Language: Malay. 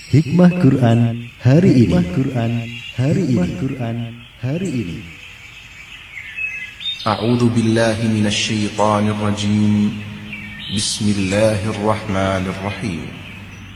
Hikmah Quran hari ini. A'udzu billahi minasy syaithanir rajim. Bismillahirrahmanirrahim.